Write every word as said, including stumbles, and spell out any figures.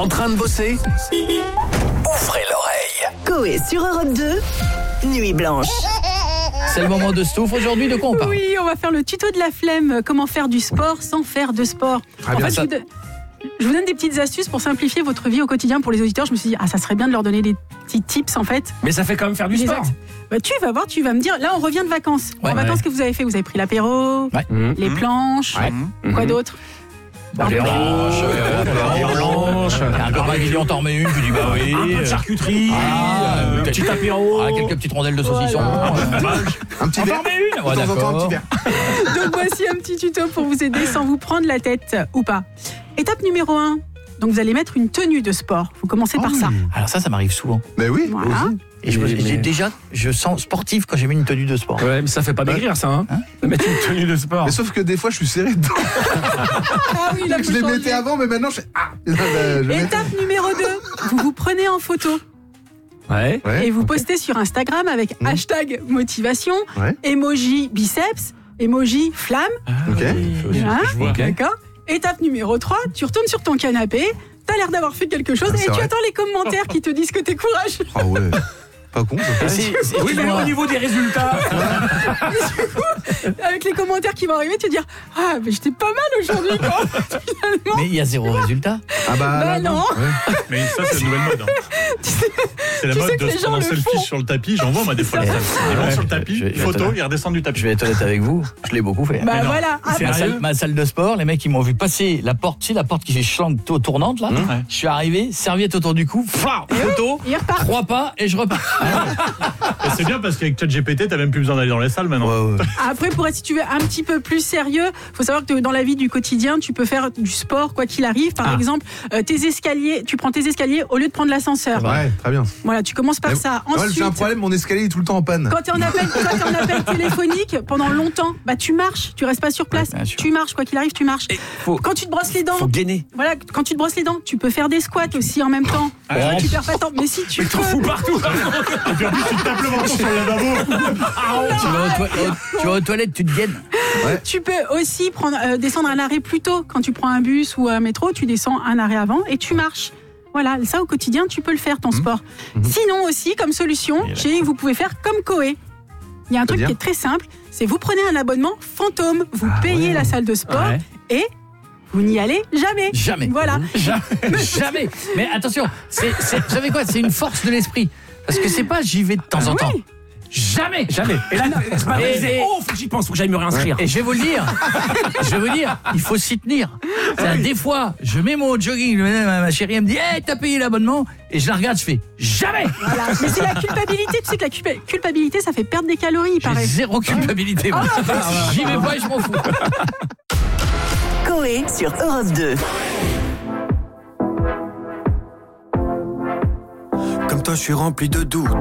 En train de bosser? Ouvrez l'oreille. Coé sur Europe deux, Nuit Blanche. C'est le moment de Stouff. Aujourd'hui, de quoi on parle? Oui, on va faire le tuto de la flemme. Comment faire du sport sans faire de sport. Très en bien, fait, ça... je, vous donne, je vous donne des petites astuces pour simplifier votre vie au quotidien pour les auditeurs. Je me suis dit, ah, ça serait bien de leur donner des petits tips en fait. Mais ça fait quand même faire du Des sport. axes. Bah, tu vas voir, tu vas me dire. Là, on revient de vacances. Ouais, en ouais. vacances, que vous avez fait? Vous avez pris l'apéro, Ouais. les planches, Ouais. quoi d'autre? Bah, les blanches, Les blanches. un copain qui dit on t'en remet une, tu dis bah oui. Un peu de charcuterie, Ah, euh, un peut-être- petit apéro. Ah, quelques petites rondelles de saucisson. Voilà. Un petit On verre. t'en met une. Ouais, De temps en temps, un d'accord. petit verre. Donc voici un petit tuto pour vous aider sans vous prendre la tête ou pas. Étape numéro un. Donc vous allez mettre une tenue de sport. Vous commencez par ça. Alors ça, ça m'arrive souvent. Mais oui. Voilà. Et je me- Mais- j'ai déjà, je sens sportif quand j'ai mis une tenue de sport. Ouais, mais ça fait pas maigrir ça, hein, de mettre une tenue de sport. Mais sauf que des fois, je suis serré dedans. Ah oui, là, Je faut les changer. mettais avant, mais maintenant, je fais ah. Bah, je mets- Étape numéro deux. Vous vous prenez en photo Ouais. Ouais. et vous postez sur Instagram avec hashtag motivation, Ouais. emoji biceps, emoji flamme. Ok. Hein je vois. D'accord. Étape numéro trois. Tu retournes sur ton canapé. T'as l'air d'avoir fait quelque chose Ah, et c'est tu vrai. attends les commentaires qui te disent que t'es courageux. Ah ouais. Pas con. ça. Et c'est- c'est- Oui, mais au niveau des résultats. Avec les commentaires qui vont arriver, tu vas dire ah mais j'étais pas mal aujourd'hui quoi. Finalement. Mais il y a zéro résultat. Ah bah, Bah là, non. Ouais. Mais ça, c'est la nouvelle mode. hein. C'est la tu mode sais que de les se gens prendre en le selfie font. sur le tapis. J'en vois, moi, des fois. C'est les ça. selfies. Ils vont sur le tapis, Je vais- je vais photo, te- ils redescendent du tapis. Je vais être honnête avec vous, je l'ai beaucoup fait. Bah non. voilà. Ah, C'est Ma sérieux salle, ma salle de sport, les mecs ils m'ont vu passer la porte, tu sais, la porte qui est schlank tournante là. Ouais. Je suis arrivé, serviette autour du cou, fla, photo, il repart. trois pas et je repars. Et c'est bien parce qu'avec ChatGPT, t'as même plus besoin d'aller dans les salles maintenant. Ouais, ouais. Après, pour être, si tu veux, un petit peu plus sérieux, faut savoir que dans la vie du quotidien, tu peux faire du sport quoi qu'il arrive. Par Ah. exemple, euh, tes escaliers, tu prends tes escaliers au lieu de prendre l'ascenseur. Ouais, très bien. Voilà, tu commences par Mais- ça. Ouais, Ensuite, j'ai un problème, mon escalier est tout le temps en panne. quand tu es en appel, quand t'es en appel téléphonique pendant longtemps, bah tu marches, tu restes pas sur place. Ouais, bien sûr. Tu marches quoi qu'il arrive, tu marches. Et faut, Quand tu te brosses les dents, faut gainer. voilà, quand tu te brosses les dents, tu peux faire des squats aussi en même temps. Ah, tu perds pas de temps. Mais si tu Mais peux, t'en fous partout. Et puis en plus, tu te tapes le menton sur le lavabo. Tu vas, aux toi- tu vas aux toilettes, tu te gaines. tu peux aussi prendre, euh, descendre un arrêt plus tôt. Quand tu prends un bus ou un métro, tu descends un arrêt avant et tu marches. Voilà, ça au quotidien, tu peux le faire, ton sport. Sinon aussi, comme solution, j'ai- vous pouvez faire comme Coé. Il y a un truc C'est-à-dire qui est très simple, c'est vous prenez un abonnement fantôme, vous payez la salle de sport Ouais. et vous n'y allez jamais. Jamais. Voilà. Jamais. Jamais. Mais attention, c'est, c'est, vous savez quoi, c'est une force de l'esprit. Parce que c'est pas j'y vais de temps en Ah temps. oui. Jamais. Jamais. Et là, c'est pas vrai, Et- c'est- et- oh, faut que j'y pense, faut que j'aille me réinscrire. Et je vais vous le dire, je vais vous le dire, il faut s'y tenir. C'est-à-dire, des fois, je mets mon jogging, ma, ma chérie elle me dit, hey, t'as payé l'abonnement, et je la regarde, je fais, jamais. Voilà. Mais c'est la culpabilité. Tu sais que la culpa- culpabilité, ça fait perdre des calories, il J'ai paraît. zéro culpabilité. moi. J'y vais pas et je m'en fous. Coé sur Europe deux. Comme toi, je suis rempli de doutes.